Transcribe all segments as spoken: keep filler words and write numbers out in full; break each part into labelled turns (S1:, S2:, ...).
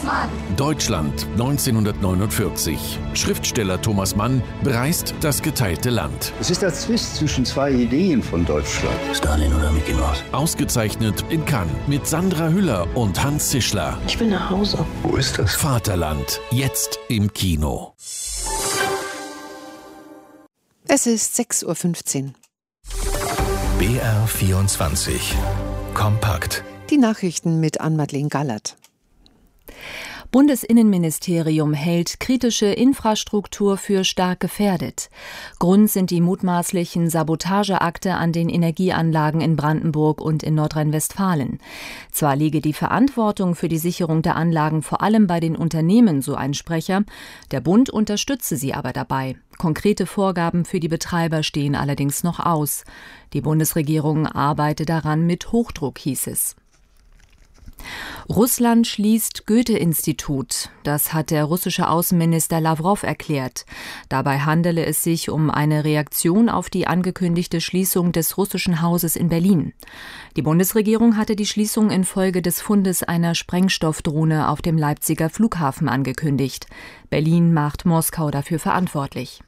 S1: Mann.
S2: Deutschland neunzehnhundertneunundvierzig. Schriftsteller Thomas Mann bereist das geteilte Land.
S3: Es ist der Zwist zwischen zwei Ideen von Deutschland.
S4: Stalin oder Mickey Mouse?
S2: Ausgezeichnet in Cannes mit Sandra Hüller und Hans Zischler.
S5: Ich will nach Hause.
S3: Wo ist das?
S2: Vaterland, jetzt im Kino.
S6: Es ist sechs Uhr fünfzehn.
S7: B R vierundzwanzig. Kompakt.
S6: Die Nachrichten mit Ann-Madeleine Gallert.
S8: Bundesinnenministerium hält kritische Infrastruktur für stark gefährdet. Grund sind die mutmaßlichen Sabotageakte an den Energieanlagen in Brandenburg und in Nordrhein-Westfalen. Zwar liege die Verantwortung für die Sicherung der Anlagen vor allem bei den Unternehmen, so ein Sprecher, der Bund unterstütze sie aber dabei. Konkrete Vorgaben für die Betreiber stehen allerdings noch aus. Die Bundesregierung arbeite daran mit Hochdruck, hieß es. Russland schließt Goethe-Institut. Das hat der russische Außenminister Lawrow erklärt. Dabei handele es sich um eine Reaktion auf die angekündigte Schließung des russischen Hauses in Berlin. Die Bundesregierung hatte die Schließung infolge des Fundes einer Sprengstoffdrohne auf dem Leipziger Flughafen angekündigt. Berlin macht Moskau dafür verantwortlich.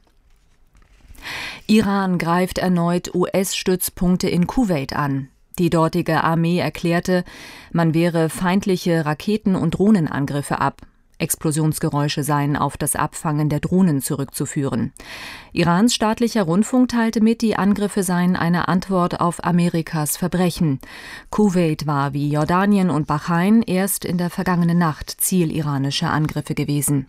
S8: Iran greift erneut U S-Stützpunkte in Kuwait an. Die dortige Armee erklärte, man wehre feindliche Raketen- und Drohnenangriffe ab. Explosionsgeräusche seien auf das Abfangen der Drohnen zurückzuführen. Irans staatlicher Rundfunk teilte mit, die Angriffe seien eine Antwort auf Amerikas Verbrechen. Kuwait war wie Jordanien und Bahrain erst in der vergangenen Nacht Ziel iranischer Angriffe gewesen.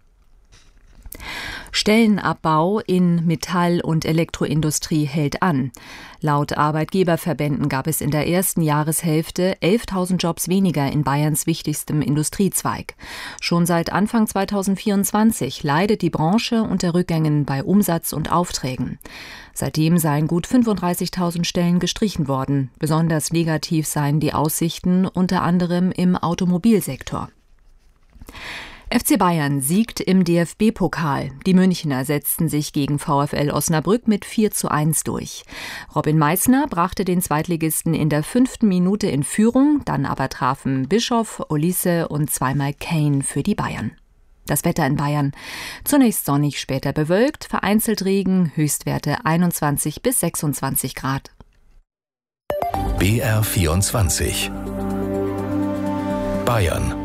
S8: Stellenabbau in Metall- und Elektroindustrie hält an. Laut Arbeitgeberverbänden gab es in der ersten Jahreshälfte elftausend Jobs weniger in Bayerns wichtigstem Industriezweig. Schon seit Anfang zweitausendvierundzwanzig leidet die Branche unter Rückgängen bei Umsatz und Aufträgen. Seitdem seien gut fünfunddreißigtausend Stellen gestrichen worden. Besonders negativ seien die Aussichten unter anderem im Automobilsektor. F C Bayern siegt im D F B-Pokal. Die Münchner setzten sich gegen VfL Osnabrück mit vier zu eins durch. Robin Meissner brachte den Zweitligisten in der fünften Minute in Führung, dann aber trafen Bischoff, Olise und zweimal Kane für die Bayern. Das Wetter in Bayern. Zunächst sonnig, später bewölkt, vereinzelt Regen, Höchstwerte einundzwanzig bis sechsundzwanzig Grad.
S7: B R vierundzwanzig. Bayern.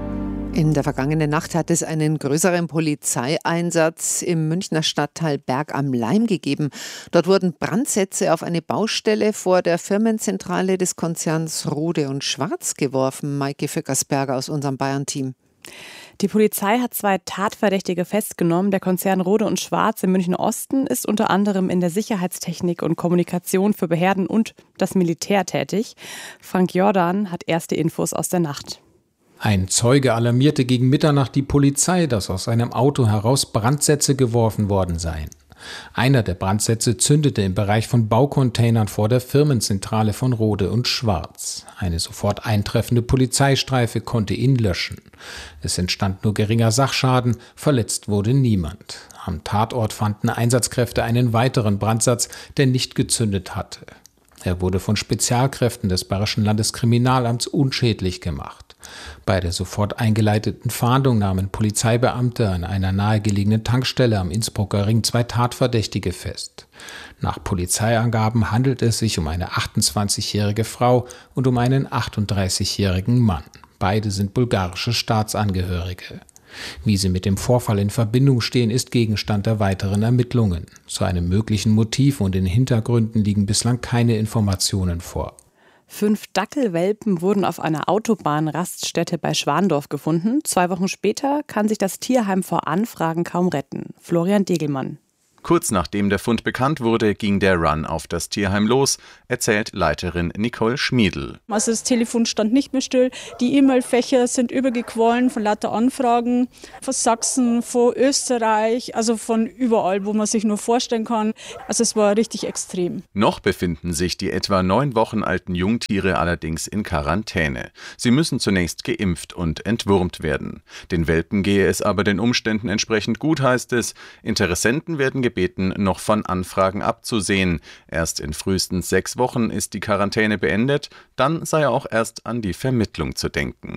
S6: In der vergangenen Nacht hat es einen größeren Polizeieinsatz im Münchner Stadtteil Berg am Laim gegeben. Dort wurden Brandsätze auf eine Baustelle vor der Firmenzentrale des Konzerns Rohde und Schwarz geworfen. Maike Föckersberger aus unserem Bayern-Team.
S9: Die Polizei hat zwei Tatverdächtige festgenommen. Der Konzern Rohde und Schwarz im Münchner Osten ist unter anderem in der Sicherheitstechnik und Kommunikation für Behörden und das Militär tätig. Frank Jordan hat erste Infos aus der Nacht.
S10: Ein Zeuge alarmierte gegen Mitternacht die Polizei, dass aus einem Auto heraus Brandsätze geworfen worden seien. Einer der Brandsätze zündete im Bereich von Baucontainern vor der Firmenzentrale von Rohde und Schwarz. Eine sofort eintreffende Polizeistreife konnte ihn löschen. Es entstand nur geringer Sachschaden, verletzt wurde niemand. Am Tatort fanden Einsatzkräfte einen weiteren Brandsatz, der nicht gezündet hatte. Er wurde von Spezialkräften des Bayerischen Landeskriminalamts unschädlich gemacht. Bei der sofort eingeleiteten Fahndung nahmen Polizeibeamte an einer nahegelegenen Tankstelle am Innsbrucker Ring zwei Tatverdächtige fest. Nach Polizeiangaben handelt es sich um eine achtundzwanzigjährige Frau und um einen achtunddreißigjährigen Mann. Beide sind bulgarische Staatsangehörige. Wie sie mit dem Vorfall in Verbindung stehen, ist Gegenstand der weiteren Ermittlungen. Zu einem möglichen Motiv und den Hintergründen liegen bislang keine Informationen vor.
S9: Fünf Dackelwelpen wurden auf einer Autobahnraststätte bei Schwandorf gefunden. Zwei Wochen später kann sich das Tierheim vor Anfragen kaum retten. Florian Degelmann.
S11: Kurz nachdem der Fund bekannt wurde, ging der Run auf das Tierheim los, erzählt Leiterin Nicole Schmiedl.
S12: Also das Telefon stand nicht mehr still, die E-Mail-Fächer sind übergequollen von lauter Anfragen, von Sachsen, von Österreich, also von überall, wo man sich nur vorstellen kann. Also es war richtig extrem.
S11: Noch befinden sich die etwa neun Wochen alten Jungtiere allerdings in Quarantäne. Sie müssen zunächst geimpft und entwurmt werden. Den Welpen gehe es aber den Umständen entsprechend gut, heißt es. Interessenten werden gebeten, noch von Anfragen abzusehen. Erst in frühestens sechs Wochen ist die Quarantäne beendet, dann sei auch erst an die Vermittlung zu denken.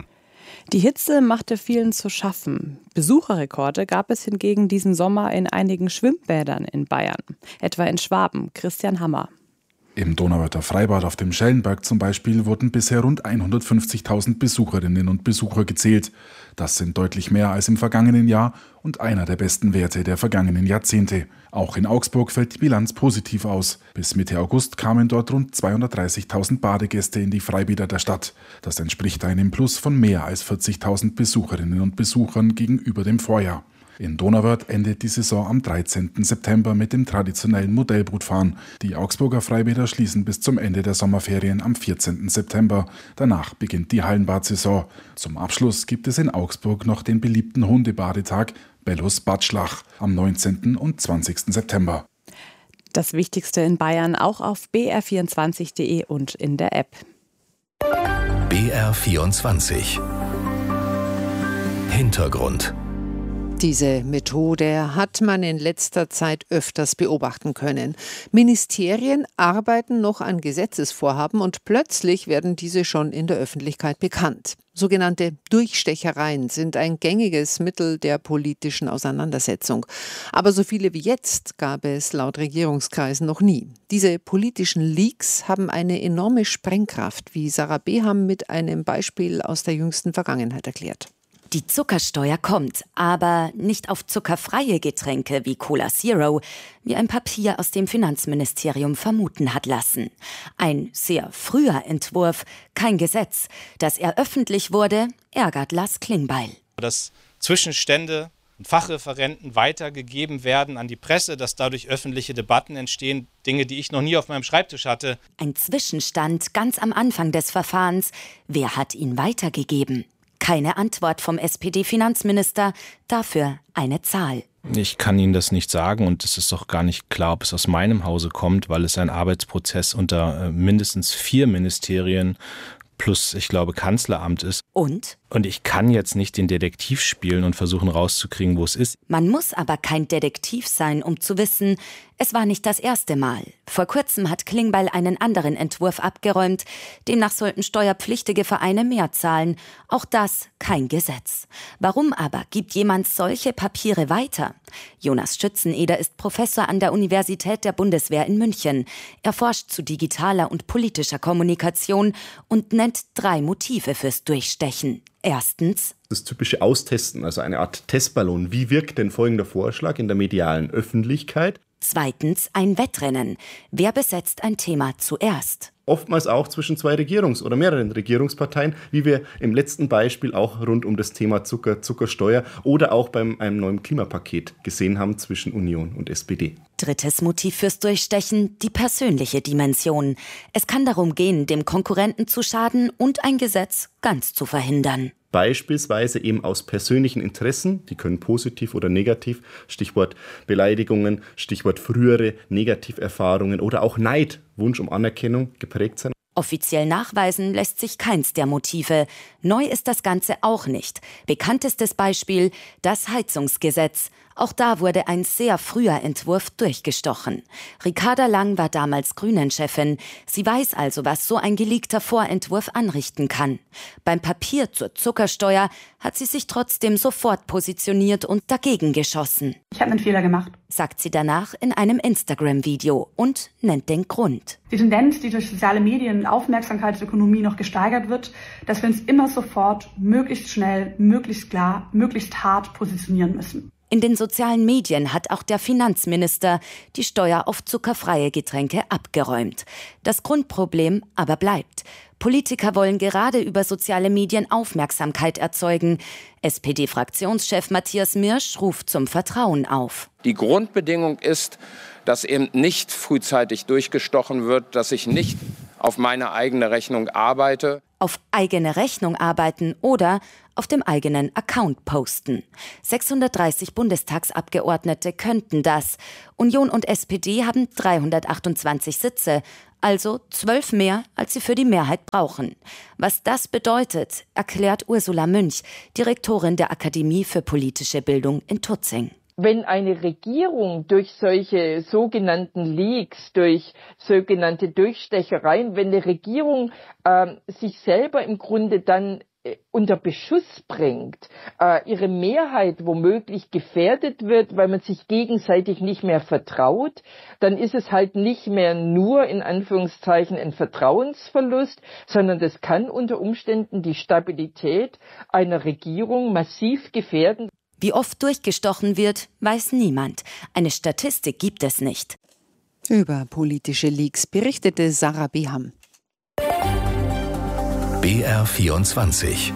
S9: Die Hitze machte vielen zu schaffen. Besucherrekorde gab es hingegen diesen Sommer in einigen Schwimmbädern in Bayern, etwa in Schwaben. Christian Hammer.
S1: Im Donauwörther Freibad auf dem Schellenberg zum Beispiel wurden bisher rund hundertfünfzigtausend Besucherinnen und Besucher gezählt. Das sind deutlich mehr als im vergangenen Jahr und einer der besten Werte der vergangenen Jahrzehnte. Auch in Augsburg fällt die Bilanz positiv aus. Bis Mitte August kamen dort rund zweihundertdreißigtausend Badegäste in die Freibäder der Stadt. Das entspricht einem Plus von mehr als vierzigtausend Besucherinnen und Besuchern gegenüber dem Vorjahr. In Donauwörth endet die Saison am dreizehnten September mit dem traditionellen Modellbootfahren. Die Augsburger Freibäder schließen bis zum Ende der Sommerferien am vierzehnten September. Danach beginnt die Hallenbadsaison. Zum Abschluss gibt es in Augsburg noch den beliebten Hundebadetag Bellus Badschlach am neunzehnten und zwanzigsten September.
S9: Das Wichtigste in Bayern auch auf b r vierundzwanzig punkt de und in der App.
S7: B R vierundzwanzig Hintergrund.
S6: Diese Methode hat man in letzter Zeit öfters beobachten können. Ministerien arbeiten noch an Gesetzesvorhaben und plötzlich werden diese schon in der Öffentlichkeit bekannt. Sogenannte Durchstechereien sind ein gängiges Mittel der politischen Auseinandersetzung. Aber so viele wie jetzt gab es laut Regierungskreisen noch nie. Diese politischen Leaks haben eine enorme Sprengkraft, wie Sarah Beham mit einem Beispiel aus der jüngsten Vergangenheit erklärt.
S4: Die Zuckersteuer kommt, aber nicht auf zuckerfreie Getränke wie Cola Zero, wie ein Papier aus dem Finanzministerium vermuten hat lassen. Ein sehr früher Entwurf, kein Gesetz. Dass er öffentlich wurde, ärgert Lars Klingbeil.
S5: Dass Zwischenstände und Fachreferenten weitergegeben werden an die Presse, dass dadurch öffentliche Debatten entstehen, Dinge, die ich noch nie auf meinem Schreibtisch hatte.
S4: Ein Zwischenstand ganz am Anfang des Verfahrens. Wer hat ihn weitergegeben? Keine Antwort vom S P D-Finanzminister, dafür eine Zahl.
S13: Ich kann Ihnen das nicht sagen und es ist auch gar nicht klar, ob es aus meinem Hause kommt, weil es ein Arbeitsprozess unter äh, mindestens vier Ministerien plus, ich glaube, Kanzleramt ist.
S4: Und?
S13: Und ich kann jetzt nicht den Detektiv spielen und versuchen rauszukriegen, wo es ist.
S4: Man muss aber kein Detektiv sein, um zu wissen, es war nicht das erste Mal. Vor kurzem hat Klingbeil einen anderen Entwurf abgeräumt. Demnach sollten steuerpflichtige Vereine mehr zahlen. Auch das kein Gesetz. Warum aber gibt jemand solche Papiere weiter? Jonas Schützeneder ist Professor an der Universität der Bundeswehr in München. Er forscht zu digitaler und politischer Kommunikation und nennt drei Motive fürs Durchstechen. Erstens
S14: das typische Austesten, also eine Art Testballon. Wie wirkt denn folgender Vorschlag in der medialen Öffentlichkeit?
S4: Zweitens ein Wettrennen. Wer besetzt ein Thema zuerst?
S14: Oftmals auch zwischen zwei Regierungs- oder mehreren Regierungsparteien, wie wir im letzten Beispiel auch rund um das Thema Zucker, Zuckersteuer oder auch beim einem neuen Klimapaket gesehen haben zwischen Union und S P D.
S4: Drittes Motiv fürs Durchstechen, die persönliche Dimension. Es kann darum gehen, dem Konkurrenten zu schaden und ein Gesetz ganz zu verhindern.
S14: Beispielsweise eben aus persönlichen Interessen, die können positiv oder negativ, Stichwort Beleidigungen, Stichwort frühere Negativerfahrungen oder auch Neid, Wunsch um Anerkennung geprägt sein.
S4: Offiziell nachweisen lässt sich keins der Motive. Neu ist das Ganze auch nicht. Bekanntestes Beispiel, das Heizungsgesetz. Auch da wurde ein sehr früher Entwurf durchgestochen. Ricarda Lang war damals Grünen-Chefin. Sie weiß also, was so ein geleakter Vorentwurf anrichten kann. Beim Papier zur Zuckersteuer hat sie sich trotzdem sofort positioniert und dagegen geschossen.
S15: Ich habe einen Fehler gemacht,
S4: sagt sie danach in einem Instagram-Video und nennt den Grund.
S15: Die Tendenz, die durch soziale Medien und Aufmerksamkeitsökonomie noch gesteigert wird, dass wir uns immer sofort, möglichst schnell, möglichst klar, möglichst hart positionieren müssen.
S4: In den sozialen Medien hat auch der Finanzminister die Steuer auf zuckerfreie Getränke abgeräumt. Das Grundproblem aber bleibt. Politiker wollen gerade über soziale Medien Aufmerksamkeit erzeugen. S P D-Fraktionschef Matthias Mirsch ruft zum Vertrauen auf.
S16: Die Grundbedingung ist, dass eben nicht frühzeitig durchgestochen wird, dass ich nicht auf meine eigene Rechnung arbeite.
S4: Auf eigene Rechnung arbeiten oder auf dem eigenen Account posten. sechshundertdreißig Bundestagsabgeordnete könnten das. Union und S P D haben dreihundertachtundzwanzig Sitze, also zwölf mehr, als sie für die Mehrheit brauchen. Was das bedeutet, erklärt Ursula Münch, Direktorin der Akademie für politische Bildung in Tutzing.
S17: Wenn eine Regierung durch solche sogenannten Leaks, durch sogenannte Durchstechereien, wenn eine Regierung äh, sich selber im Grunde dann unter Beschuss bringt, äh, ihre Mehrheit womöglich gefährdet wird, weil man sich gegenseitig nicht mehr vertraut, dann ist es halt nicht mehr nur in Anführungszeichen ein Vertrauensverlust, sondern das kann unter Umständen die Stabilität einer Regierung massiv gefährden.
S4: Wie oft durchgestochen wird, weiß niemand. Eine Statistik gibt es nicht.
S6: Über politische Leaks berichtete Sarah Beham.
S7: B R vierundzwanzig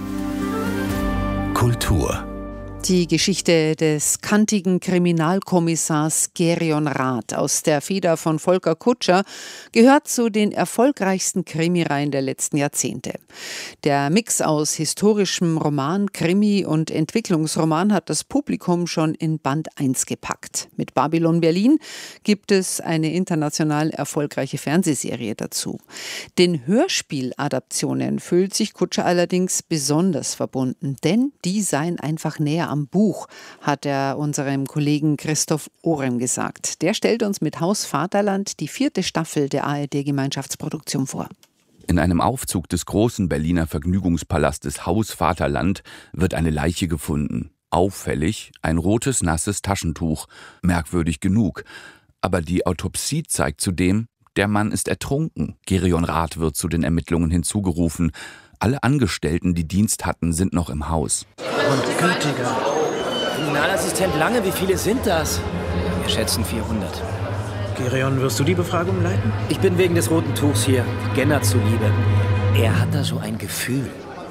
S7: Kultur.
S6: Die Geschichte des kantigen Kriminalkommissars Gerion Rath aus der Feder von Volker Kutscher gehört zu den erfolgreichsten Krimireihen der letzten Jahrzehnte. Der Mix aus historischem Roman, Krimi und Entwicklungsroman hat das Publikum schon in Band eins gepackt. Mit Babylon Berlin gibt es eine international erfolgreiche Fernsehserie dazu. Den Hörspieladaptionen fühlt sich Kutscher allerdings besonders verbunden, denn die seien einfach näher am Buch, hat er unserem Kollegen Christoph Orem gesagt. Der stellt uns mit Haus Vaterland die vierte Staffel der A R D-Gemeinschaftsproduktion vor.
S18: In einem Aufzug des großen Berliner Vergnügungspalastes Haus Vaterland wird eine Leiche gefunden. Auffällig ein rotes, nasses Taschentuch. Merkwürdig genug. Aber die Autopsie zeigt zudem, der Mann ist ertrunken. Gerion Rath wird zu den Ermittlungen hinzugerufen. Alle Angestellten, die Dienst hatten, sind noch im Haus.
S19: Und gütiger. Kriminalassistent Lange, wie viele sind das? Wir schätzen vierhundert. Gerion, wirst du die Befragung leiten? Ich bin wegen des roten Tuchs hier, Genner zuliebe. Er hat da so ein Gefühl.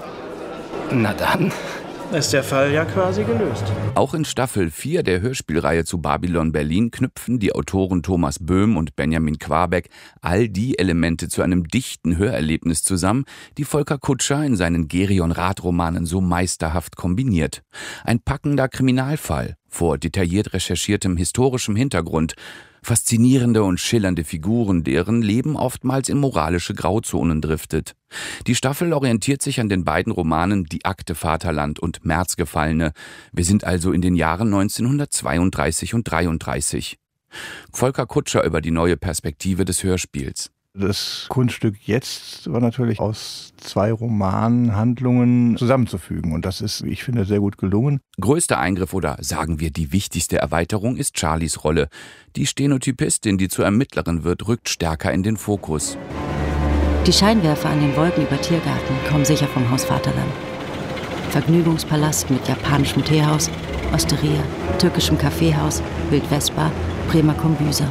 S19: Na dann ist der Fall ja quasi gelöst.
S18: Auch in Staffel vier der Hörspielreihe zu Babylon Berlin knüpfen die Autoren Thomas Böhm und Benjamin Quabeck all die Elemente zu einem dichten Hörerlebnis zusammen, die Volker Kutscher in seinen Gerion Rath-Romanen so meisterhaft kombiniert. Ein packender Kriminalfall vor detailliert recherchiertem historischem Hintergrund, faszinierende und schillernde Figuren, deren Leben oftmals in moralische Grauzonen driftet. Die Staffel orientiert sich an den beiden Romanen Die Akte Vaterland und Märzgefallene. Wir sind also in den Jahren neunzehnhundertzweiunddreißig und dreiunddreißig. Volker Kutscher über die neue Perspektive des Hörspiels.
S20: Das Kunststück jetzt war natürlich aus zwei Romanhandlungen zusammenzufügen. Und das ist, wie ich finde, sehr gut gelungen.
S18: Größter Eingriff oder sagen wir die wichtigste Erweiterung ist Charlies Rolle. Die Stenotypistin, die zur Ermittlerin wird, rückt stärker in den Fokus.
S21: Die Scheinwerfer an den Wolken über Tiergarten kommen sicher vom Haus Vaterland. Vergnügungspalast mit japanischem Teehaus, Osteria, türkischem Kaffeehaus, Wildwestbar, Bremer Kombüse.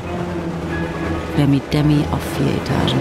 S21: Remi Demi auf vier Etagen.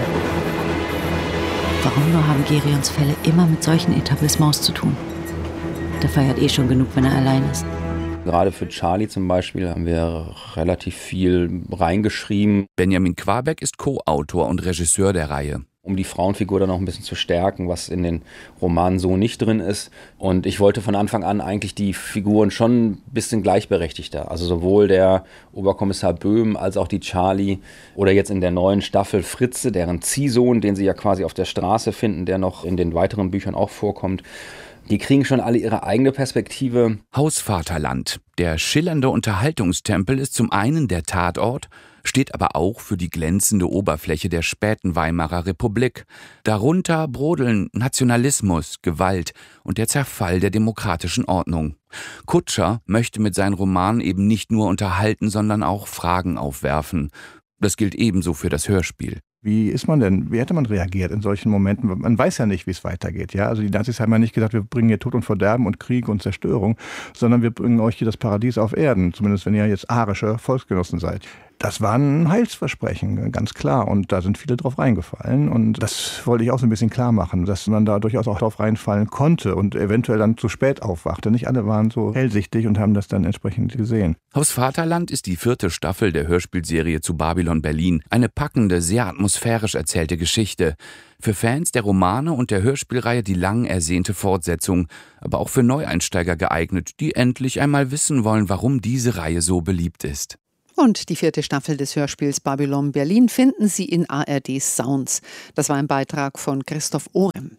S21: Warum nur haben Gerions Fälle immer mit solchen Etablissements zu tun? Der feiert eh schon genug, wenn er allein ist.
S22: Gerade für Charlie zum Beispiel haben wir relativ viel reingeschrieben.
S18: Benjamin Quabeck ist Co-Autor und Regisseur der Reihe.
S22: Um die Frauenfigur dann noch ein bisschen zu stärken, was in den Romanen so nicht drin ist. Und ich wollte von Anfang an eigentlich die Figuren schon ein bisschen gleichberechtigter. Also sowohl der Oberkommissar Böhm als auch die Charlie oder jetzt in der neuen Staffel Fritze, deren Ziehsohn, den sie ja quasi auf der Straße finden, der noch in den weiteren Büchern auch vorkommt. Die kriegen schon alle ihre eigene Perspektive.
S18: Haus Vaterland. Der schillernde Unterhaltungstempel ist zum einen der Tatort, steht aber auch für die glänzende Oberfläche der späten Weimarer Republik. Darunter brodeln Nationalismus, Gewalt und der Zerfall der demokratischen Ordnung. Kutscher möchte mit seinen Romanen eben nicht nur unterhalten, sondern auch Fragen aufwerfen. Das gilt ebenso für das Hörspiel.
S20: Wie ist man denn, wie hätte man reagiert in solchen Momenten? Man weiß ja nicht, wie es weitergeht. Ja? Also die Nazis haben ja nicht gesagt, wir bringen hier Tod und Verderben und Krieg und Zerstörung, sondern wir bringen euch hier das Paradies auf Erden, zumindest wenn ihr jetzt arische Volksgenossen seid. Das war ein Heilsversprechen, ganz klar. Und da sind viele drauf reingefallen. Und das wollte ich auch so ein bisschen klar machen, dass man da durchaus auch drauf reinfallen konnte und eventuell dann zu spät aufwachte. Nicht alle waren so hellsichtig und haben das dann entsprechend gesehen.
S18: Haus Vaterland ist die vierte Staffel der Hörspielserie zu Babylon Berlin. Eine packende, sehr atmosphärisch erzählte Geschichte. Für Fans der Romane und der Hörspielreihe die lang ersehnte Fortsetzung, aber auch für Neueinsteiger geeignet, die endlich einmal wissen wollen, warum diese Reihe so beliebt ist.
S6: Und die vierte Staffel des Hörspiels Babylon Berlin finden Sie in A R D Sounds. Das war ein Beitrag von Christoph Orem.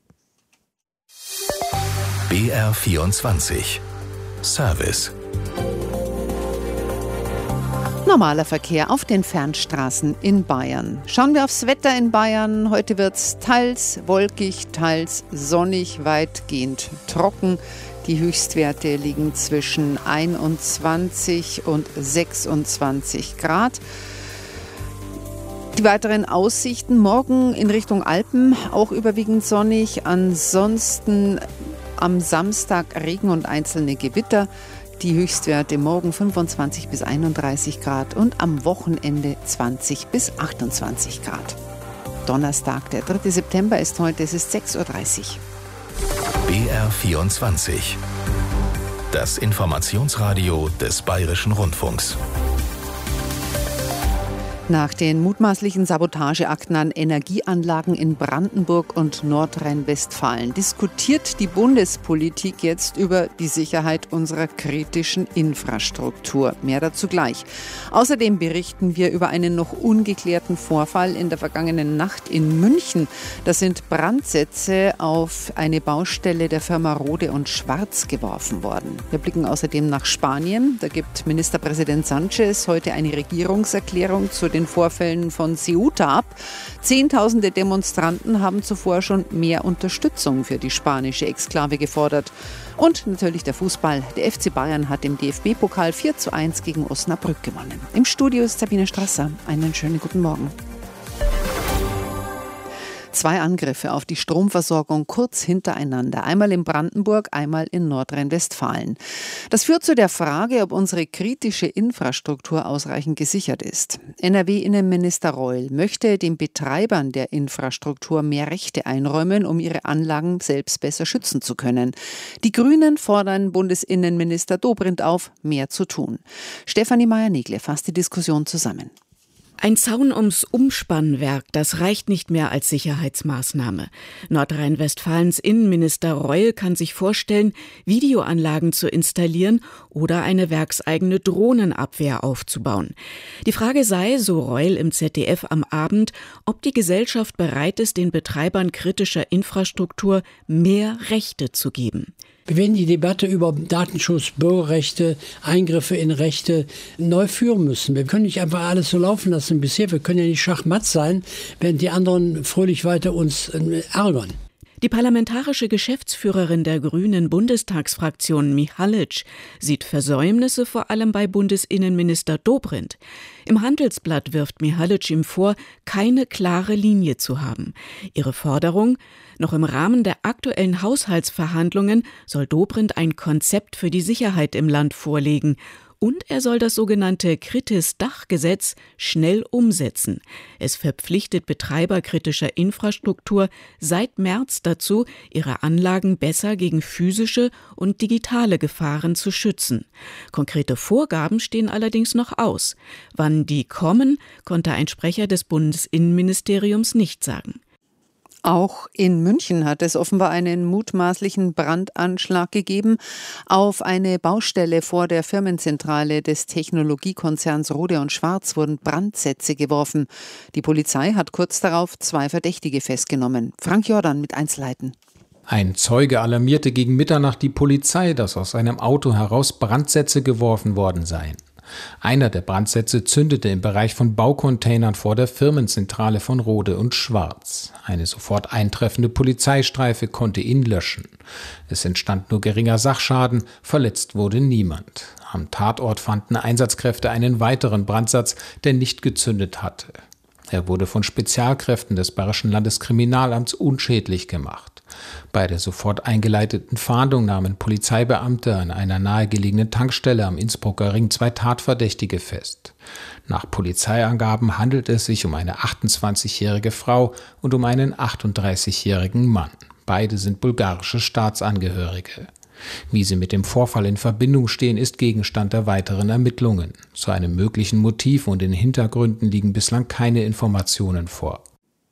S7: B R vierundzwanzig Service.
S6: Normaler Verkehr auf den Fernstraßen in Bayern. Schauen wir aufs Wetter in Bayern. Heute wird es teils wolkig, teils sonnig, weitgehend trocken. Die Höchstwerte liegen zwischen einundzwanzig und sechsundzwanzig Grad. Die weiteren Aussichten: morgen in Richtung Alpen auch überwiegend sonnig. Ansonsten am Samstag Regen und einzelne Gewitter. Die Höchstwerte morgen fünfundzwanzig bis einunddreißig Grad und am Wochenende zwanzig bis achtundzwanzig Grad. Donnerstag, der dritte September ist heute, es ist sechs Uhr dreißig.
S7: B R vierundzwanzig. Das Informationsradio des Bayerischen Rundfunks.
S6: Nach den mutmaßlichen Sabotageakten an Energieanlagen in Brandenburg und Nordrhein-Westfalen diskutiert die Bundespolitik jetzt über die Sicherheit unserer kritischen Infrastruktur. Mehr dazu gleich. Außerdem berichten wir über einen noch ungeklärten Vorfall in der vergangenen Nacht in München. Das sind Brandsätze auf eine Baustelle der Firma Rohde und Schwarz geworfen worden. Wir blicken außerdem nach Spanien. Da gibt Ministerpräsident Sánchez heute eine Regierungserklärung zu den Vorfällen von Ceuta ab. Zehntausende Demonstranten haben zuvor schon mehr Unterstützung für die spanische Exklave gefordert. Und natürlich der Fußball. Der F C Bayern hat im D F B-Pokal vier zu eins gegen Osnabrück gewonnen. Im Studio ist Sabine Strasser. Einen schönen guten Morgen. Zwei Angriffe auf die Stromversorgung kurz hintereinander. Einmal in Brandenburg, einmal in Nordrhein-Westfalen. Das führt zu der Frage, ob unsere kritische Infrastruktur ausreichend gesichert ist. N R W-Innenminister Reul möchte den Betreibern der Infrastruktur mehr Rechte einräumen, um ihre Anlagen selbst besser schützen zu können. Die Grünen fordern Bundesinnenminister Dobrindt auf, mehr zu tun. Stefanie Meyer-Negle fasst die Diskussion zusammen.
S2: Ein Zaun ums Umspannwerk, das reicht nicht mehr als Sicherheitsmaßnahme. Nordrhein-Westfalens Innenminister Reul kann sich vorstellen, Videoanlagen zu installieren oder eine werkseigene Drohnenabwehr aufzubauen. Die Frage sei, so Reul im Z D F am Abend, ob die Gesellschaft bereit ist, den Betreibern kritischer Infrastruktur mehr Rechte zu geben.
S3: Wir werden die Debatte über Datenschutz, Bürgerrechte, Eingriffe in Rechte neu führen müssen. Wir können nicht einfach alles so laufen lassen wie bisher. Wir können ja nicht schachmatt sein, während die anderen fröhlich weiter uns ärgern.
S2: Die parlamentarische Geschäftsführerin der Grünen Bundestagsfraktion Mihalic sieht Versäumnisse vor allem bei Bundesinnenminister Dobrindt. Im Handelsblatt wirft Mihalic ihm vor, keine klare Linie zu haben. Ihre Forderung: Noch im Rahmen der aktuellen Haushaltsverhandlungen soll Dobrindt ein Konzept für die Sicherheit im Land vorlegen. Und er soll das sogenannte Kritis-Dach-Gesetz schnell umsetzen. Es verpflichtet Betreiber kritischer Infrastruktur seit März dazu, ihre Anlagen besser gegen physische und digitale Gefahren zu schützen. Konkrete Vorgaben stehen allerdings noch aus. Wann die kommen, konnte ein Sprecher des Bundesinnenministeriums nicht sagen.
S6: Auch in München hat es offenbar einen mutmaßlichen Brandanschlag gegeben. Auf eine Baustelle vor der Firmenzentrale des Technologiekonzerns Rohde und Schwarz wurden Brandsätze geworfen. Die Polizei hat kurz darauf zwei Verdächtige festgenommen. Frank Jordan mit Einzelheiten.
S10: Ein Zeuge alarmierte gegen Mitternacht die Polizei, dass aus einem Auto heraus Brandsätze geworfen worden seien. Einer der Brandsätze zündete im Bereich von Baucontainern vor der Firmenzentrale von Rohde und Schwarz. Eine sofort eintreffende Polizeistreife konnte ihn löschen. Es entstand nur geringer Sachschaden, verletzt wurde niemand. Am Tatort fanden Einsatzkräfte einen weiteren Brandsatz, der nicht gezündet hatte. Er wurde von Spezialkräften des Bayerischen Landeskriminalamts unschädlich gemacht. Bei der sofort eingeleiteten Fahndung nahmen Polizeibeamte an einer nahegelegenen Tankstelle am Innsbrucker Ring zwei Tatverdächtige fest. Nach Polizeiangaben handelt es sich um eine achtundzwanzigjährige Frau und um einen achtunddreißigjährigen Mann. Beide sind bulgarische Staatsangehörige. Wie sie mit dem Vorfall in Verbindung stehen, ist Gegenstand der weiteren Ermittlungen. Zu einem möglichen Motiv und den Hintergründen liegen bislang keine Informationen vor.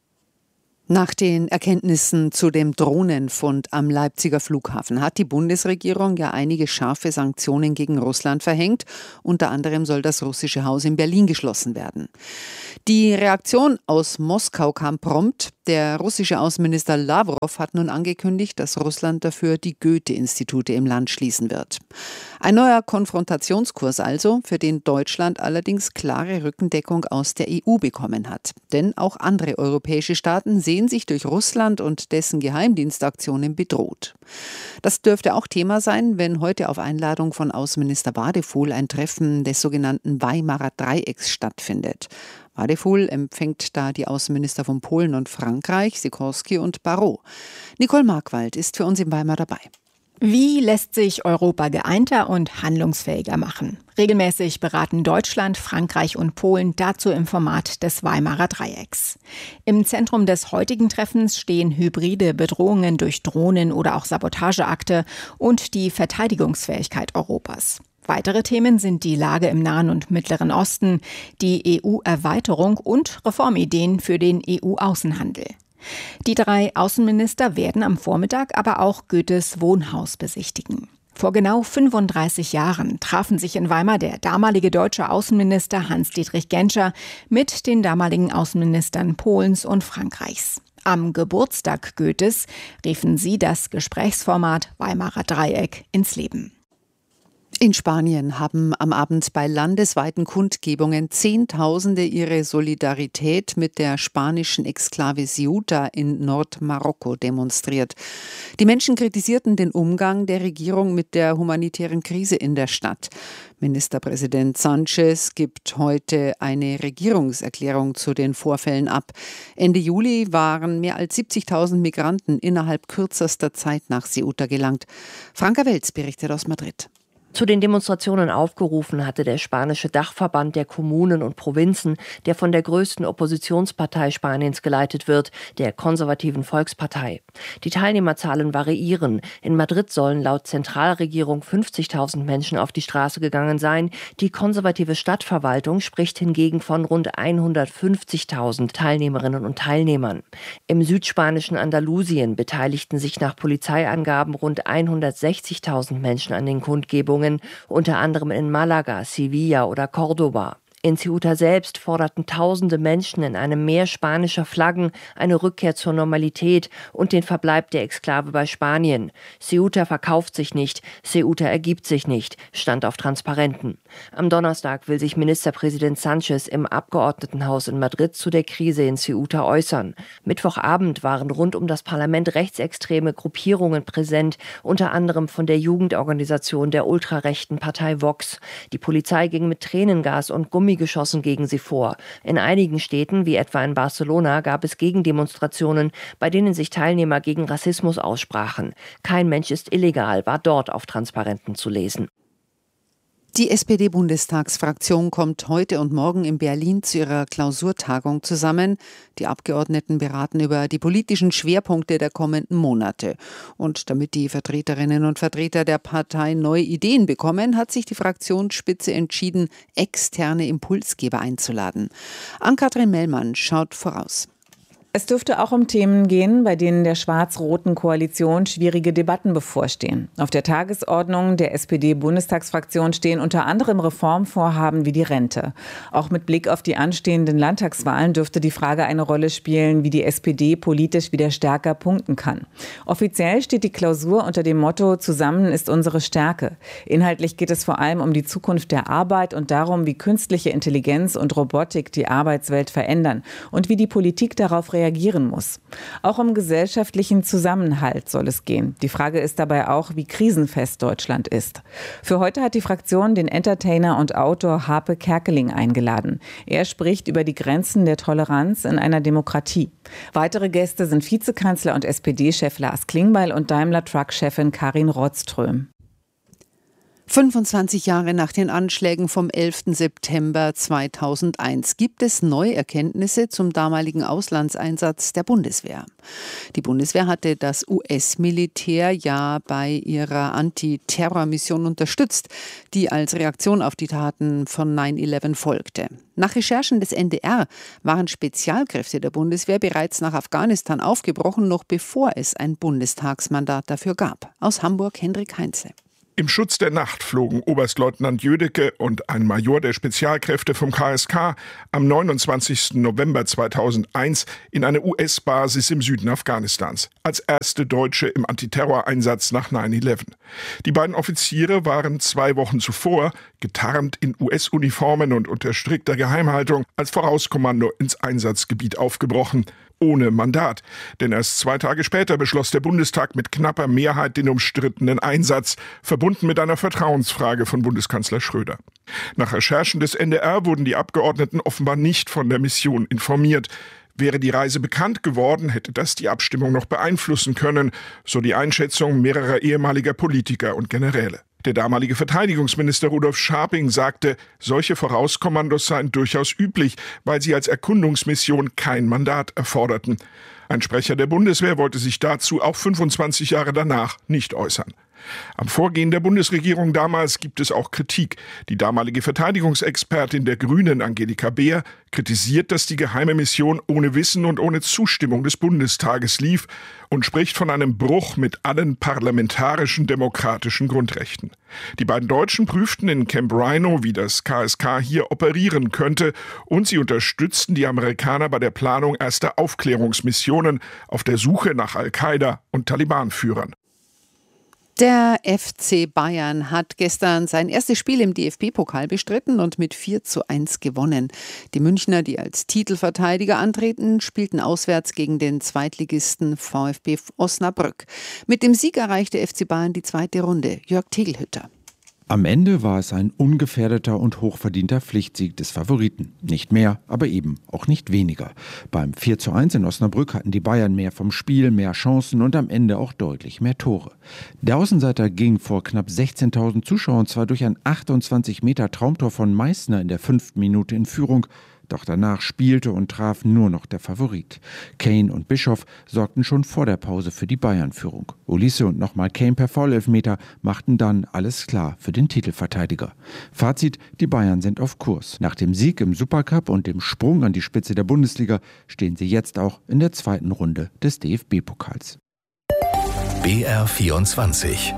S6: Nach den Erkenntnissen zu dem Drohnenfund am Leipziger Flughafen hat die Bundesregierung ja einige scharfe Sanktionen gegen Russland verhängt. Unter anderem soll das russische Haus in Berlin geschlossen werden. Die Reaktion aus Moskau kam prompt. Der russische Außenminister Lavrov hat nun angekündigt, dass Russland dafür die Goethe-Institute im Land schließen wird. Ein neuer Konfrontationskurs also, für den Deutschland allerdings klare Rückendeckung aus der E U bekommen hat. Denn auch andere europäische Staaten sehen sich durch Russland und dessen Geheimdienstaktionen bedroht. Das dürfte auch Thema sein, wenn heute auf Einladung von Außenminister Wadefuhl ein Treffen des sogenannten Weimarer Dreiecks stattfindet. Wadefuhl empfängt da die Außenminister von Polen und Frankreich, Sikorski und Barrot. Nicole Markwald ist für uns in Weimar dabei.
S8: Wie lässt sich Europa geeinter und handlungsfähiger machen? Regelmäßig beraten Deutschland, Frankreich und Polen dazu im Format des Weimarer Dreiecks. Im Zentrum des heutigen Treffens stehen hybride Bedrohungen durch Drohnen oder auch Sabotageakte und die Verteidigungsfähigkeit Europas. Weitere Themen sind die Lage im Nahen und Mittleren Osten, die E U-Erweiterung und Reformideen für den E U-Außenhandel. Die drei Außenminister werden am Vormittag aber auch Goethes Wohnhaus besichtigen. Vor genau fünfunddreißig Jahren trafen sich in Weimar der damalige deutsche Außenminister Hans-Dietrich Genscher mit den damaligen Außenministern Polens und Frankreichs. Am Geburtstag Goethes riefen sie das Gesprächsformat Weimarer Dreieck ins Leben.
S6: In Spanien haben am Abend bei landesweiten Kundgebungen Zehntausende ihre Solidarität mit der spanischen Exklave Ceuta in Nordmarokko demonstriert. Die Menschen kritisierten den Umgang der Regierung mit der humanitären Krise in der Stadt. Ministerpräsident Sánchez gibt heute eine Regierungserklärung zu den Vorfällen ab. Ende Juli waren mehr als siebzigtausend Migranten innerhalb kürzester Zeit nach Ceuta gelangt. Franka Welz berichtet aus Madrid.
S12: Zu den Demonstrationen aufgerufen hatte der spanische Dachverband der Kommunen und Provinzen, der von der größten Oppositionspartei Spaniens geleitet wird, der konservativen Volkspartei. Die Teilnehmerzahlen variieren. In Madrid sollen laut Zentralregierung fünfzigtausend Menschen auf die Straße gegangen sein. Die konservative Stadtverwaltung spricht hingegen von rund hundertfünfzigtausend Teilnehmerinnen und Teilnehmern. Im südspanischen Andalusien beteiligten sich nach Polizeiangaben rund hundertsechzigtausend Menschen an den Kundgebungen, unter anderem in Malaga, Sevilla oder Cordoba. In Ceuta selbst forderten tausende Menschen in einem Meer spanischer Flaggen eine Rückkehr zur Normalität und den Verbleib der Exklave bei Spanien. Ceuta verkauft sich nicht, Ceuta ergibt sich nicht, stand auf Transparenten. Am Donnerstag will sich Ministerpräsident Sánchez im Abgeordnetenhaus in Madrid zu der Krise in Ceuta äußern. Mittwochabend waren rund um das Parlament rechtsextreme Gruppierungen präsent, unter anderem von der Jugendorganisation der ultrarechten Partei Vox. Die Polizei ging mit Tränengas und Gummi geschossen gegen sie vor. In einigen Städten, wie etwa in Barcelona, gab es Gegendemonstrationen, bei denen sich Teilnehmer gegen Rassismus aussprachen. Kein Mensch ist illegal, war dort auf Transparenten zu lesen.
S6: Die S P D-Bundestagsfraktion kommt heute und morgen in Berlin zu ihrer Klausurtagung zusammen. Die Abgeordneten beraten über die politischen Schwerpunkte der kommenden Monate. Und damit die Vertreterinnen und Vertreter der Partei neue Ideen bekommen, hat sich die Fraktionsspitze entschieden, externe Impulsgeber einzuladen. Ann-Kathrin Mellmann schaut voraus.
S23: Es dürfte auch um Themen gehen, bei denen der schwarz-roten Koalition schwierige Debatten bevorstehen. Auf der Tagesordnung der S P D-Bundestagsfraktion stehen unter anderem Reformvorhaben wie die Rente. Auch mit Blick auf die anstehenden Landtagswahlen dürfte die Frage eine Rolle spielen, wie die S P D politisch wieder stärker punkten kann. Offiziell steht die Klausur unter dem Motto „Zusammen ist unsere Stärke". Inhaltlich geht es vor allem um die Zukunft der Arbeit und darum, wie künstliche Intelligenz und Robotik die Arbeitswelt verändern und wie die Politik darauf reagiert. reagieren muss. Auch um gesellschaftlichen Zusammenhalt soll es gehen. Die Frage ist dabei auch, wie krisenfest Deutschland ist. Für heute hat die Fraktion den Entertainer und Autor Harpe Kerkeling eingeladen. Er spricht über die Grenzen der Toleranz in einer Demokratie. Weitere Gäste sind Vizekanzler und S P D-Chef Lars Klingbeil und Daimler-Truck-Chefin Karin Rottström.
S6: fünfundzwanzig Jahre nach den Anschlägen vom elften September zweitausendeins gibt es neue Erkenntnisse zum damaligen Auslandseinsatz der Bundeswehr. Die Bundeswehr hatte das U S-Militär ja bei ihrer Antiterrormission unterstützt, die als Reaktion auf die Taten von neun elf folgte. Nach Recherchen des N D R waren Spezialkräfte der Bundeswehr bereits nach Afghanistan aufgebrochen, noch bevor es ein Bundestagsmandat dafür gab. Aus Hamburg Hendrik Heinze.
S1: Im Schutz der Nacht flogen Oberstleutnant Jödecke und ein Major der Spezialkräfte vom K S K am neunundzwanzigsten November zweitausendeins in eine U S-Basis im Süden Afghanistans, als erste Deutsche im Antiterroreinsatz nach neun elf. Die beiden Offiziere waren zwei Wochen zuvor, getarnt in U S-Uniformen und unter strikter Geheimhaltung, als Vorauskommando ins Einsatzgebiet aufgebrochen. Ohne Mandat. Denn erst zwei Tage später beschloss der Bundestag mit knapper Mehrheit den umstrittenen Einsatz, verbunden mit einer Vertrauensfrage von Bundeskanzler Schröder. Nach Recherchen des N D R wurden die Abgeordneten offenbar nicht von der Mission informiert. Wäre die Reise bekannt geworden, hätte das die Abstimmung noch beeinflussen können, so die Einschätzung mehrerer ehemaliger Politiker und Generäle. Der damalige Verteidigungsminister Rudolf Scharping sagte, solche Vorauskommandos seien durchaus üblich, weil sie als Erkundungsmission kein Mandat erforderten. Ein Sprecher der Bundeswehr wollte sich dazu auch fünfundzwanzig Jahre danach nicht äußern. Am Vorgehen der Bundesregierung damals gibt es auch Kritik. Die damalige Verteidigungsexpertin der Grünen, Angelika Beer, kritisiert, dass die geheime Mission ohne Wissen und ohne Zustimmung des Bundestages lief und spricht von einem Bruch mit allen parlamentarischen demokratischen Grundrechten. Die beiden Deutschen prüften in Camp Rhino, wie das K S K hier operieren könnte, und sie unterstützten die Amerikaner bei der Planung erster Aufklärungsmissionen auf der Suche nach Al-Qaida und Taliban-Führern.
S6: Der F C Bayern hat gestern sein erstes Spiel im D F B-Pokal bestritten und mit vier zu eins gewonnen. Die Münchner, die als Titelverteidiger antreten, spielten auswärts gegen den Zweitligisten VfB Osnabrück. Mit dem Sieg erreichte der F C Bayern die zweite Runde. Jörg Tegelhütter.
S9: Am Ende war es ein ungefährdeter und hochverdienter Pflichtsieg des Favoriten. Nicht mehr, aber eben auch nicht weniger. Beim vier zu eins in Osnabrück hatten die Bayern mehr vom Spiel, mehr Chancen und am Ende auch deutlich mehr Tore. Der Außenseiter ging vor knapp sechzehntausend Zuschauern zwar durch ein achtundzwanzig Meter Traumtor von Meißner in der fünften Minute in Führung, doch danach spielte und traf nur noch der Favorit. Kane und Bischoff sorgten schon vor der Pause für die Bayern-Führung. Olise und nochmal Kane per Foulelfmeter machten dann alles klar für den Titelverteidiger. Fazit: Die Bayern sind auf Kurs. Nach dem Sieg im Supercup und dem Sprung an die Spitze der Bundesliga stehen sie jetzt auch in der zweiten Runde des D F B-Pokals.
S7: B R vierundzwanzig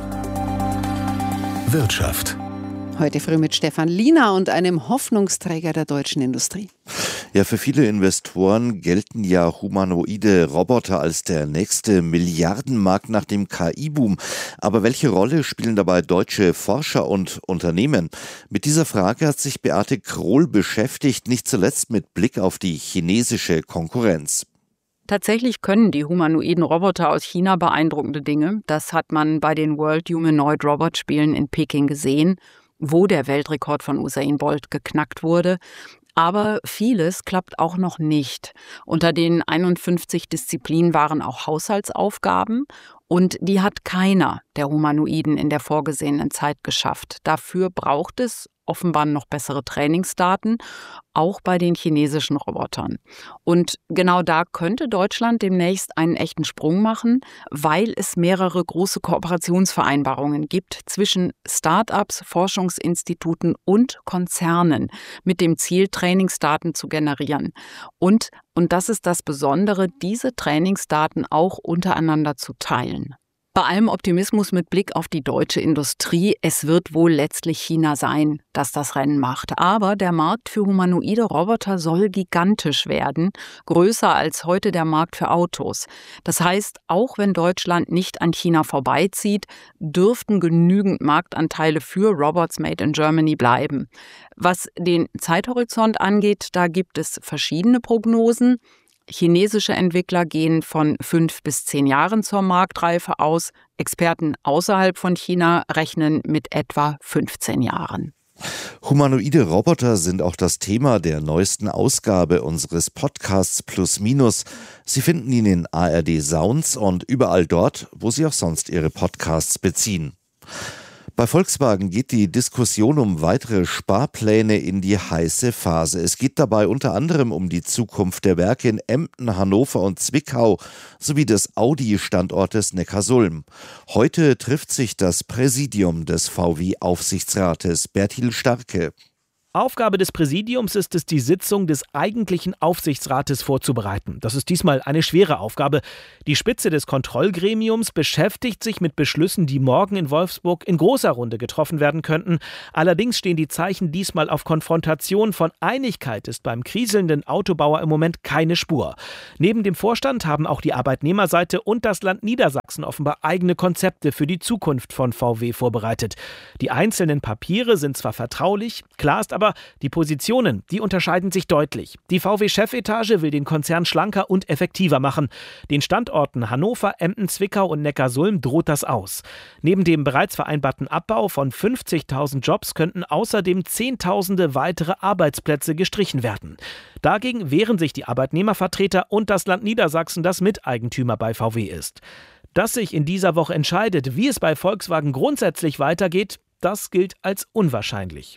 S7: Wirtschaft.
S6: Heute früh mit Stefan Liener und einem Hoffnungsträger der deutschen Industrie.
S11: Ja, für viele Investoren gelten ja humanoide Roboter als der nächste Milliardenmarkt nach dem K I-Boom. Aber welche Rolle spielen dabei deutsche Forscher und Unternehmen? Mit dieser Frage hat sich Beate Krohl beschäftigt, nicht zuletzt mit Blick auf die chinesische Konkurrenz.
S24: Tatsächlich können die humanoiden Roboter aus China beeindruckende Dinge. Das hat man bei den World Humanoid Robot Spielen in Peking gesehen, wo der Weltrekord von Usain Bolt geknackt wurde. Aber vieles klappt auch noch nicht. Unter den einundfünfzig Disziplinen waren auch Haushaltsaufgaben und die hat keiner der Humanoiden in der vorgesehenen Zeit geschafft. Dafür braucht es offenbar noch bessere Trainingsdaten, auch bei den chinesischen Robotern. Und genau da könnte Deutschland demnächst einen echten Sprung machen, weil es mehrere große Kooperationsvereinbarungen gibt zwischen Start-ups, Forschungsinstituten und Konzernen mit dem Ziel, Trainingsdaten zu generieren. Und, und das ist das Besondere, diese Trainingsdaten auch untereinander zu teilen. Bei allem Optimismus mit Blick auf die deutsche Industrie, es wird wohl letztlich China sein, das das Rennen macht. Aber der Markt für humanoide Roboter soll gigantisch werden, größer als heute der Markt für Autos. Das heißt, auch wenn Deutschland nicht an China vorbeizieht, dürften genügend Marktanteile für Robots Made in Germany bleiben. Was den Zeithorizont angeht, da gibt es verschiedene Prognosen. Chinesische Entwickler gehen von fünf bis zehn Jahren zur Marktreife aus. Experten außerhalb von China rechnen mit etwa fünfzehn Jahren.
S11: Humanoide Roboter sind auch das Thema der neuesten Ausgabe unseres Podcasts Plus Minus. Sie finden ihn in A R D Sounds und überall dort, wo Sie auch sonst Ihre Podcasts beziehen. Bei Volkswagen geht die Diskussion um weitere Sparpläne in die heiße Phase. Es geht dabei unter anderem um die Zukunft der Werke in Emden, Hannover und Zwickau sowie des Audi-Standortes Neckarsulm. Heute trifft sich das Präsidium des V W-Aufsichtsrates. Bertil Starke.
S5: Aufgabe des Präsidiums ist es, die Sitzung des eigentlichen Aufsichtsrates vorzubereiten. Das ist diesmal eine schwere Aufgabe. Die Spitze des Kontrollgremiums beschäftigt sich mit Beschlüssen, die morgen in Wolfsburg in großer Runde getroffen werden könnten. Allerdings stehen die Zeichen diesmal auf Konfrontation. Von Einigkeit ist beim kriselnden Autobauer im Moment keine Spur. Neben dem Vorstand haben auch die Arbeitnehmerseite und das Land Niedersachsen offenbar eigene Konzepte für die Zukunft von V W vorbereitet. Die einzelnen Papiere sind zwar vertraulich, klar ist aber, Aber die Positionen, die unterscheiden sich deutlich. Die V W-Chefetage will den Konzern schlanker und effektiver machen. Den Standorten Hannover, Emden, Zwickau und Neckarsulm droht das aus. Neben dem bereits vereinbarten Abbau von fünfzigtausend Jobs könnten außerdem Zehntausende weitere Arbeitsplätze gestrichen werden. Dagegen wehren sich die Arbeitnehmervertreter und das Land Niedersachsen, das Miteigentümer bei V W ist. Dass sich in dieser Woche entscheidet, wie es bei Volkswagen grundsätzlich weitergeht, das gilt als unwahrscheinlich.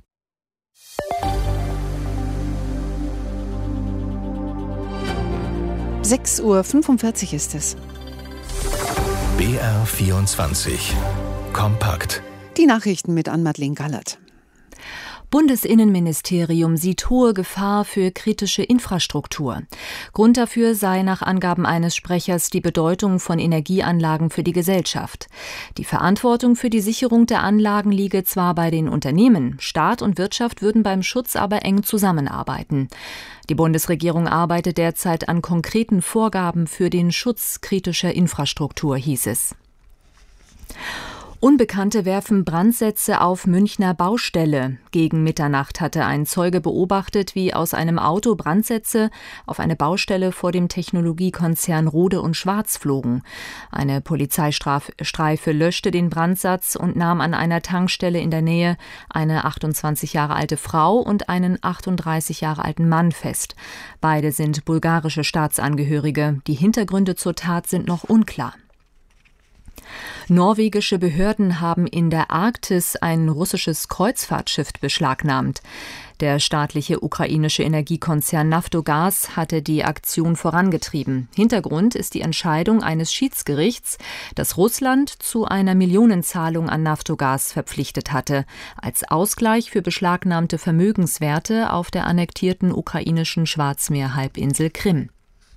S6: sechs Uhr fünfundvierzig ist es.
S7: B R vierundzwanzig. Kompakt.
S6: Die Nachrichten mit Ann-Madeleine Gallert.
S21: Bundesinnenministerium sieht hohe Gefahr für kritische Infrastruktur. Grund dafür sei nach Angaben eines Sprechers die Bedeutung von Energieanlagen für die Gesellschaft. Die Verantwortung für die Sicherung der Anlagen liege zwar bei den Unternehmen, Staat und Wirtschaft würden beim Schutz aber eng zusammenarbeiten. Die Bundesregierung arbeitet derzeit an konkreten Vorgaben für den Schutz kritischer Infrastruktur, hieß es. Unbekannte werfen Brandsätze auf Münchner Baustelle. Gegen Mitternacht hatte ein Zeuge beobachtet, wie aus einem Auto Brandsätze auf eine Baustelle vor dem Technologiekonzern Rohde und Schwarz flogen. Eine Polizeistreife löschte den Brandsatz und nahm an einer Tankstelle in der Nähe eine achtundzwanzig Jahre alte Frau und einen achtunddreißig Jahre alten Mann fest. Beide sind bulgarische Staatsangehörige. Die Hintergründe zur Tat sind noch unklar. Norwegische Behörden haben in der Arktis ein russisches Kreuzfahrtschiff beschlagnahmt. Der staatliche ukrainische Energiekonzern Naftogaz hatte die Aktion vorangetrieben. Hintergrund ist die Entscheidung eines Schiedsgerichts, das Russland zu einer Millionenzahlung an Naftogaz verpflichtet hatte, als Ausgleich für beschlagnahmte Vermögenswerte auf der annektierten ukrainischen Schwarzmeerhalbinsel Krim.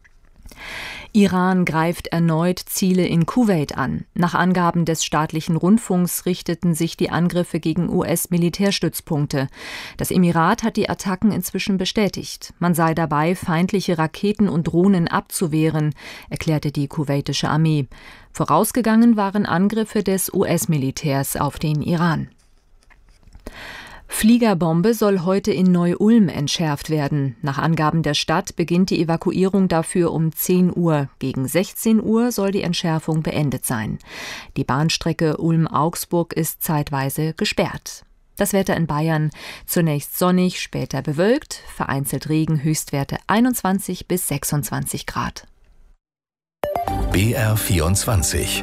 S21: Iran greift erneut Ziele in Kuwait an. Nach Angaben des staatlichen Rundfunks richteten sich die Angriffe gegen U S-Militärstützpunkte. Das Emirat hat die Attacken inzwischen bestätigt. Man sei dabei, feindliche Raketen und Drohnen abzuwehren, erklärte die kuwaitische Armee. Vorausgegangen waren Angriffe des U S-Militärs auf den Iran. Fliegerbombe soll heute in Neu-Ulm entschärft werden. Nach Angaben der Stadt beginnt die Evakuierung dafür um zehn Uhr. Gegen sechzehn Uhr soll die Entschärfung beendet sein. Die Bahnstrecke Ulm-Augsburg ist zeitweise gesperrt. Das Wetter in Bayern: zunächst sonnig, später bewölkt, vereinzelt Regen, Höchstwerte einundzwanzig bis sechsundzwanzig Grad.
S7: B R vierundzwanzig.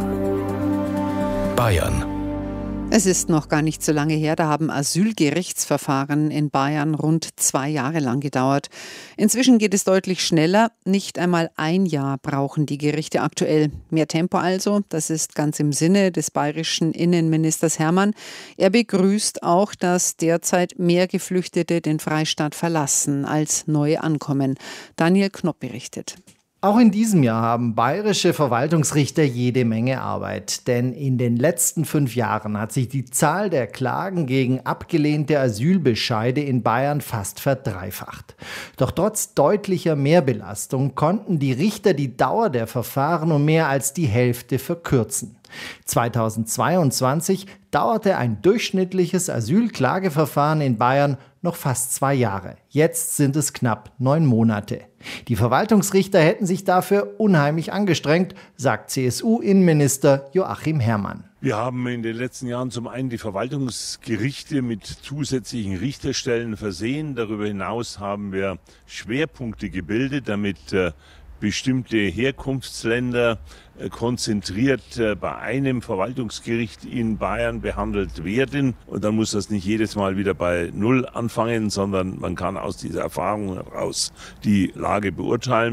S7: Bayern.
S6: Es ist noch gar nicht so lange her, da haben Asylgerichtsverfahren in Bayern rund zwei Jahre lang gedauert. Inzwischen geht es deutlich schneller. Nicht einmal ein Jahr brauchen die Gerichte aktuell. Mehr Tempo also, das ist ganz im Sinne des bayerischen Innenministers Hermann. Er begrüßt auch, dass derzeit mehr Geflüchtete den Freistaat verlassen, als neue ankommen. Daniel Knopp berichtet.
S13: Auch in diesem Jahr haben bayerische Verwaltungsrichter jede Menge Arbeit. Denn in den letzten fünf Jahren hat sich die Zahl der Klagen gegen abgelehnte Asylbescheide in Bayern fast verdreifacht. Doch trotz deutlicher Mehrbelastung konnten die Richter die Dauer der Verfahren um mehr als die Hälfte verkürzen. zweitausendzweiundzwanzig dauerte ein durchschnittliches Asylklageverfahren in Bayern noch fast zwei Jahre. Jetzt sind es knapp neun Monate. Die Verwaltungsrichter hätten sich dafür unheimlich angestrengt, sagt C S U-Innenminister Joachim Herrmann.
S14: Wir haben in den letzten Jahren zum einen die Verwaltungsgerichte mit zusätzlichen Richterstellen versehen. Darüber hinaus haben wir Schwerpunkte gebildet, damit äh, bestimmte Herkunftsländer äh, konzentriert äh, bei einem Verwaltungsgericht in Bayern behandelt werden. Und dann muss das nicht jedes Mal wieder bei Null anfangen, sondern man kann aus dieser Erfahrung heraus die Lage beurteilen.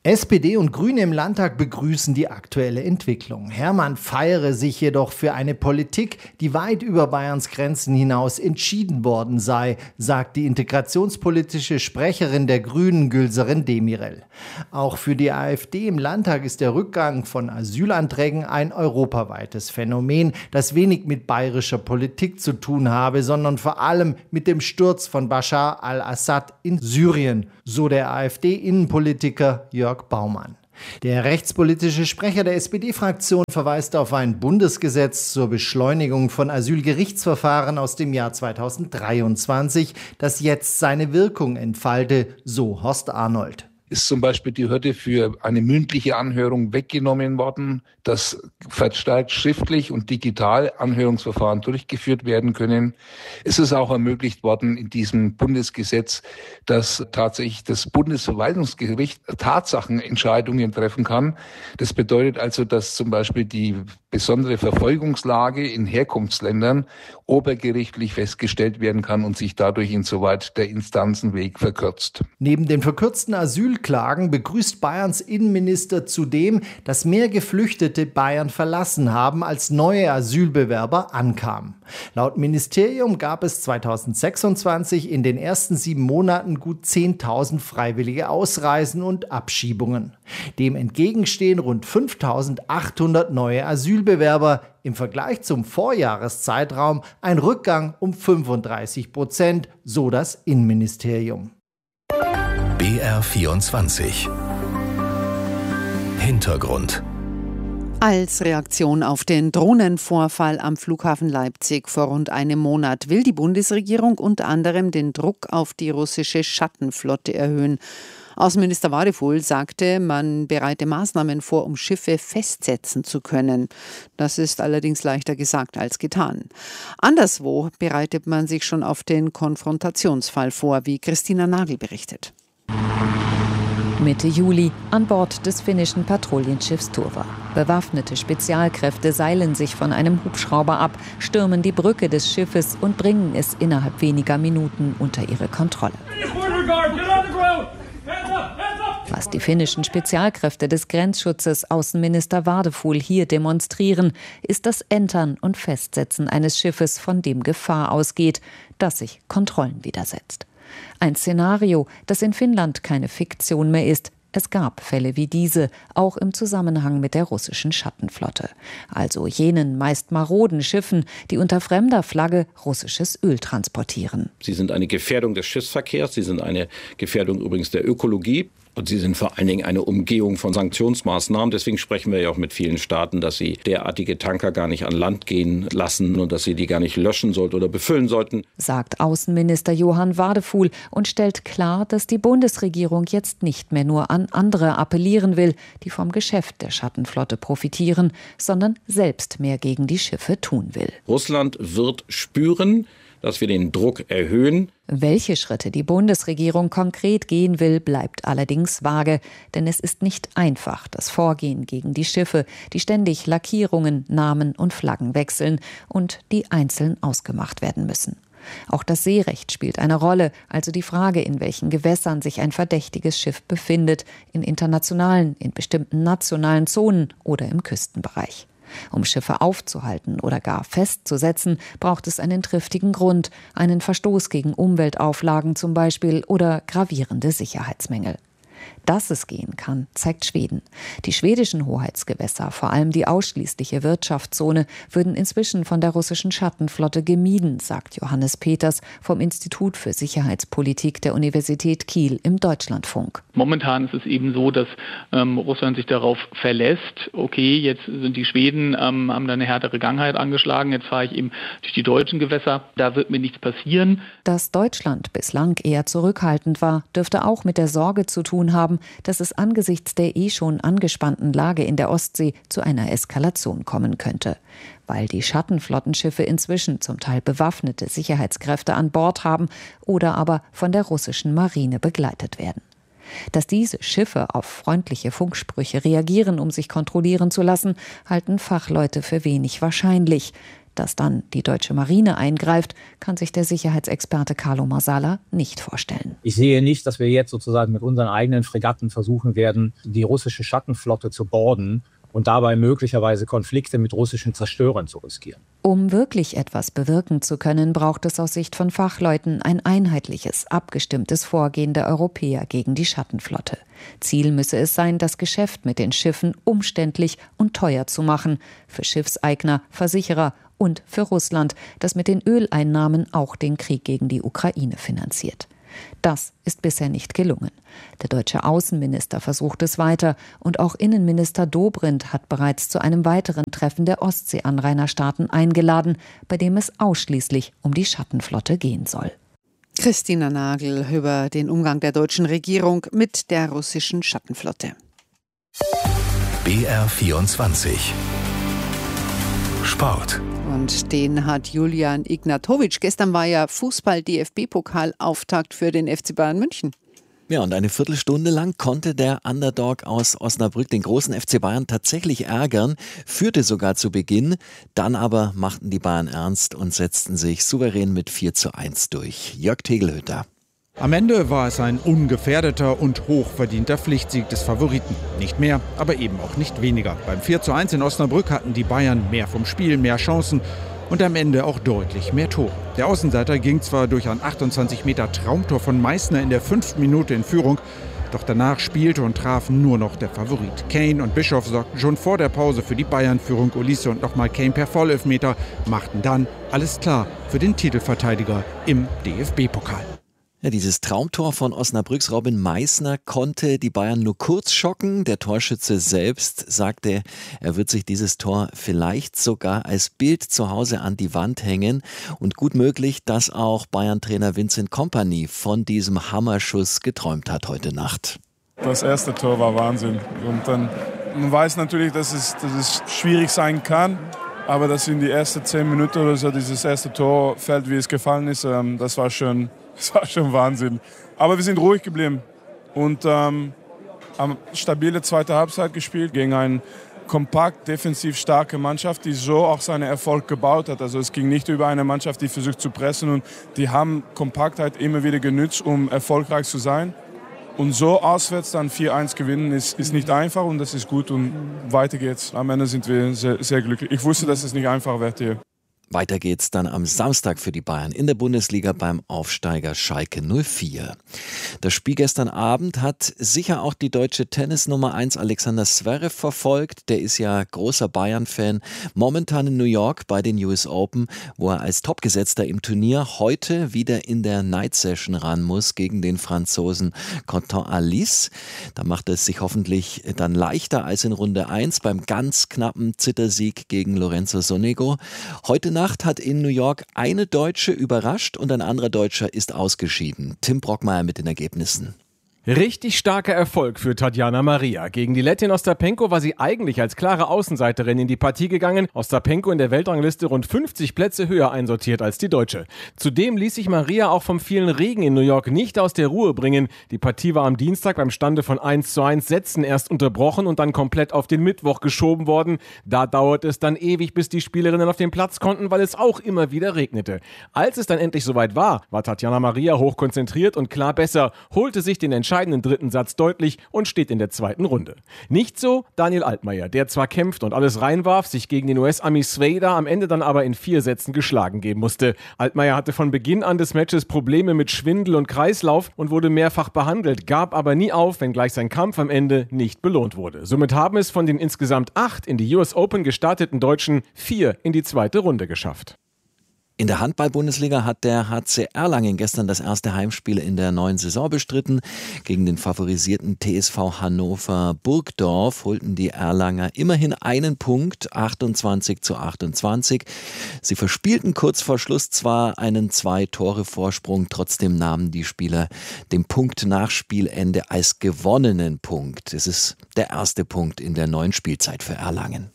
S13: S P D und Grüne im Landtag begrüßen die aktuelle Entwicklung. Hermann feiere sich jedoch für eine Politik, die weit über Bayerns Grenzen hinaus entschieden worden sei, sagt die integrationspolitische Sprecherin der Grünen, Gülserin Demirel. Auch für die AfD im Landtag ist der Rückgang von Asylanträgen ein europaweites Phänomen, das wenig mit bayerischer Politik zu tun habe, sondern vor allem mit dem Sturz von Bashar al-Assad in Syrien, so der AfD-Innenpolitiker Jörg Baumann. Der rechtspolitische Sprecher der S P D-Fraktion verweist auf ein Bundesgesetz zur Beschleunigung von Asylgerichtsverfahren aus dem Jahr zweitausenddreiundzwanzig, das jetzt seine Wirkung entfalte, so Horst Arnold.
S4: Ist zum Beispiel die Hürde für eine mündliche Anhörung weggenommen worden, dass verstärkt schriftlich und digital Anhörungsverfahren durchgeführt werden können. Es ist auch ermöglicht worden in diesem Bundesgesetz, dass tatsächlich das Bundesverwaltungsgericht Tatsachenentscheidungen treffen kann. Das bedeutet also, dass zum Beispiel die besondere Verfolgungslage in Herkunftsländern obergerichtlich festgestellt werden kann und sich dadurch insoweit der Instanzenweg verkürzt.
S13: Neben den verkürzten Asylklagen begrüßt Bayerns Innenminister zudem, dass mehr Geflüchtete Bayern verlassen haben, als neue Asylbewerber ankamen. Laut Ministerium gab es zweitausendsechsundzwanzig in den ersten sieben Monaten gut zehntausend freiwillige Ausreisen und Abschiebungen. Dem entgegenstehen rund fünftausendachthundert neue Asylbewerber. Im Vergleich zum Vorjahreszeitraum ein Rückgang um fünfunddreißig Prozent, so das Innenministerium.
S7: B R vierundzwanzig Hintergrund.
S6: Als Reaktion auf den Drohnenvorfall am Flughafen Leipzig vor rund einem Monat will die Bundesregierung unter anderem den Druck auf die russische Schattenflotte erhöhen. Außenminister Wadefuhl sagte, man bereite Maßnahmen vor, um Schiffe festsetzen zu können. Das ist allerdings leichter gesagt als getan. Anderswo bereitet man sich schon auf den Konfrontationsfall vor, wie Christina Nagel berichtet.
S15: Mitte Juli an Bord des finnischen Patrouillenschiffs Turva. Bewaffnete Spezialkräfte seilen sich von einem Hubschrauber ab, stürmen die Brücke des Schiffes und bringen es innerhalb weniger Minuten unter ihre Kontrolle. Was die finnischen Spezialkräfte des Grenzschutzes Außenminister Wadefuhl hier demonstrieren, ist das Entern und Festsetzen eines Schiffes, von dem Gefahr ausgeht, das sich Kontrollen widersetzt. Ein Szenario, das in Finnland keine Fiktion mehr ist. Es gab Fälle wie diese, auch im Zusammenhang mit der russischen Schattenflotte. Also jenen meist maroden Schiffen, die unter fremder Flagge russisches Öl transportieren.
S16: Sie sind eine Gefährdung des Schiffsverkehrs, sie sind eine Gefährdung übrigens der Ökologie. Und sie sind vor allen Dingen eine Umgehung von Sanktionsmaßnahmen. Deswegen sprechen wir ja auch mit vielen Staaten, dass sie derartige Tanker gar nicht an Land gehen lassen und dass sie die gar nicht löschen sollten oder befüllen sollten.
S15: Sagt Außenminister Johann Wadefuhl und stellt klar, dass die Bundesregierung jetzt nicht mehr nur an andere appellieren will, die vom Geschäft der Schattenflotte profitieren, sondern selbst mehr gegen die Schiffe tun will.
S16: Russland wird spüren, dass wir den Druck erhöhen.
S15: Welche Schritte die Bundesregierung konkret gehen will, bleibt allerdings vage. Denn es ist nicht einfach, das Vorgehen gegen die Schiffe, die ständig Lackierungen, Namen und Flaggen wechseln und die einzeln ausgemacht werden müssen. Auch das Seerecht spielt eine Rolle, also die Frage, in welchen Gewässern sich ein verdächtiges Schiff befindet, in internationalen, in bestimmten nationalen Zonen oder im Küstenbereich. Um Schiffe aufzuhalten oder gar festzusetzen, braucht es einen triftigen Grund, einen Verstoß gegen Umweltauflagen zum Beispiel oder gravierende Sicherheitsmängel. Dass es gehen kann, zeigt Schweden. Die schwedischen Hoheitsgewässer, vor allem die ausschließliche Wirtschaftszone, würden inzwischen von der russischen Schattenflotte gemieden, sagt Johannes Peters vom Institut für Sicherheitspolitik der Universität Kiel im Deutschlandfunk.
S17: Momentan ist es eben so, dass ähm, Russland sich darauf verlässt, okay, jetzt sind die Schweden, ähm, haben da eine härtere Gangheit angeschlagen, jetzt fahre ich eben durch die deutschen Gewässer, da wird mir nichts passieren.
S15: Dass Deutschland bislang eher zurückhaltend war, dürfte auch mit der Sorge zu tun haben, dass es angesichts der eh schon angespannten Lage in der Ostsee zu einer Eskalation kommen könnte. Weil die Schattenflottenschiffe inzwischen zum Teil bewaffnete Sicherheitskräfte an Bord haben oder aber von der russischen Marine begleitet werden. Dass diese Schiffe auf freundliche Funksprüche reagieren, um sich kontrollieren zu lassen, halten Fachleute für wenig wahrscheinlich. Dass dann die deutsche Marine eingreift, kann sich der Sicherheitsexperte Carlo Marsala nicht vorstellen.
S18: Ich sehe nicht, dass wir jetzt sozusagen mit unseren eigenen Fregatten versuchen werden, die russische Schattenflotte zu boarden und dabei möglicherweise Konflikte mit russischen Zerstörern zu riskieren.
S15: Um wirklich etwas bewirken zu können, braucht es aus Sicht von Fachleuten ein einheitliches, abgestimmtes Vorgehen der Europäer gegen die Schattenflotte. Ziel müsse es sein, das Geschäft mit den Schiffen umständlich und teuer zu machen, für Schiffseigner, Versicherer und für Russland, das mit den Öleinnahmen auch den Krieg gegen die Ukraine finanziert. Das ist bisher nicht gelungen. Der deutsche Außenminister versucht es weiter und auch Innenminister Dobrindt hat bereits zu einem weiteren Treffen der Ostsee-Anrainerstaaten eingeladen, bei dem es ausschließlich um die Schattenflotte gehen soll.
S6: Christina Nagel über den Umgang der deutschen Regierung mit der russischen Schattenflotte.
S7: B R vierundzwanzig Sport.
S6: Und den hat Julian Ignatowicz. Gestern war ja Fußball-D F B-Pokal-Auftakt für den F C Bayern München.
S19: Ja, und eine Viertelstunde lang konnte der Underdog aus Osnabrück den großen F C Bayern tatsächlich ärgern, führte sogar zu Beginn. Dann aber machten die Bayern ernst und setzten sich souverän mit vier zu eins durch. Jörg Tegelhütter.
S9: Am Ende war es ein ungefährdeter und hochverdienter Pflichtsieg des Favoriten. Nicht mehr, aber eben auch nicht weniger. Beim vier zu eins in Osnabrück hatten die Bayern mehr vom Spiel, mehr Chancen und am Ende auch deutlich mehr Tore. Der Außenseiter ging zwar durch ein achtundzwanzig Meter Traumtor von Meißner in der fünften Minute in Führung, doch danach spielte und traf nur noch der Favorit. Kane und Bischof sorgten schon vor der Pause für die Bayern-Führung. Olise und nochmal Kane per Vollelfmeter machten dann alles klar für den Titelverteidiger im D F B-Pokal.
S19: Ja, dieses Traumtor von Osnabrücks Robin Meißner konnte die Bayern nur kurz schocken. Der Torschütze selbst sagte, er wird sich dieses Tor vielleicht sogar als Bild zu Hause an die Wand hängen. Und gut möglich, dass auch Bayern-Trainer Vincent Kompany von diesem Hammerschuss geträumt hat heute Nacht.
S20: Das erste Tor war Wahnsinn. Und dann, man weiß natürlich, dass es, dass es schwierig sein kann. Aber dass in die ersten zehn Minuten oder so dieses erste Tor fällt, wie es gefallen ist, das war schon... Das war schon Wahnsinn. Aber wir sind ruhig geblieben und ähm, haben stabile zweite Halbzeit gespielt gegen eine kompakt, defensiv starke Mannschaft, die so auch seinen Erfolg gebaut hat. Also es ging nicht über eine Mannschaft, die versucht zu pressen, und die haben Kompaktheit immer wieder genutzt, um erfolgreich zu sein. Und so auswärts dann vier eins gewinnen ist, ist nicht einfach, und das ist gut, und weiter geht's. Am Ende sind wir sehr, sehr glücklich. Ich wusste, dass es nicht einfach wird hier.
S19: Weiter geht's dann am Samstag für die Bayern in der Bundesliga beim Aufsteiger Schalke null vier. Das Spiel gestern Abend hat sicher auch die deutsche Tennis-Nummer eins Alexander Zverev verfolgt. Der ist ja großer Bayern-Fan, momentan in New York bei den U S Open, wo er als Topgesetzter im Turnier heute wieder in der Night-Session ran muss gegen den Franzosen Quentin Alice. Da macht es sich hoffentlich dann leichter als in Runde eins beim ganz knappen Zittersieg gegen Lorenzo Sonego. Heute Nacht hat in New York eine Deutsche überrascht und ein anderer Deutscher ist ausgeschieden. Tim Brockmeier mit den Ergebnissen.
S22: Richtig starker Erfolg für Tatjana Maria. Gegen die Lettin Ostapenko war sie eigentlich als klare Außenseiterin in die Partie gegangen. Ostapenko in der Weltrangliste rund fünfzig Plätze höher einsortiert als die Deutsche. Zudem ließ sich Maria auch vom vielen Regen in New York nicht aus der Ruhe bringen. Die Partie war am Dienstag beim Stande von eins zu eins Sätzen erst unterbrochen und dann komplett auf den Mittwoch geschoben worden. Da dauerte es dann ewig, bis die Spielerinnen auf den Platz konnten, weil es auch immer wieder regnete. Als es dann endlich soweit war, war Tatjana Maria hochkonzentriert und klar besser, holte sich den entscheidenden dritten Satz deutlich und steht in der zweiten Runde. Nicht so Daniel Altmaier, der zwar kämpft und alles reinwarf, sich gegen den U S-Ami Svejda am Ende dann aber in vier Sätzen geschlagen geben musste. Altmaier hatte von Beginn an des Matches Probleme mit Schwindel und Kreislauf und wurde mehrfach behandelt, gab aber nie auf, wenngleich sein Kampf am Ende nicht belohnt wurde. Somit haben es von den insgesamt acht in die U S Open gestarteten Deutschen vier in die zweite Runde geschafft.
S19: In der Handball-Bundesliga hat der H C Erlangen gestern das erste Heimspiel in der neuen Saison bestritten. Gegen den favorisierten T S V Hannover Burgdorf holten die Erlanger immerhin einen Punkt, achtundzwanzig zu achtundzwanzig. Sie verspielten kurz vor Schluss zwar einen Zwei-Tore-Vorsprung, trotzdem nahmen die Spieler den Punkt nach Spielende als gewonnenen Punkt. Es ist der erste Punkt in der neuen Spielzeit für Erlangen.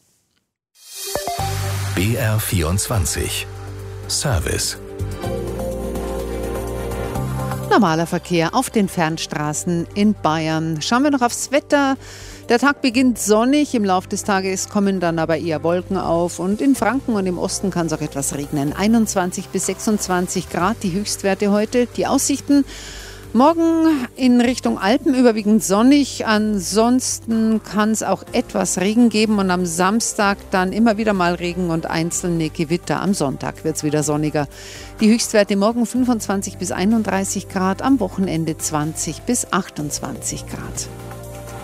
S7: B R vierundzwanzig Service.
S6: normaler Verkehr auf den Fernstraßen in Bayern. Schauen wir noch aufs Wetter. Der Tag beginnt sonnig, im Laufe des Tages kommen dann aber eher Wolken auf und in Franken und im Osten kann es auch etwas regnen. einundzwanzig bis sechsundzwanzig Grad die Höchstwerte heute. Die Aussichten: morgen in Richtung Alpen überwiegend sonnig, ansonsten kann es auch etwas Regen geben und am Samstag dann immer wieder mal Regen und einzelne Gewitter. Am Sonntag wird es wieder sonniger. Die Höchstwerte morgen fünfundzwanzig bis einunddreißig Grad, am Wochenende zwanzig bis achtundzwanzig Grad.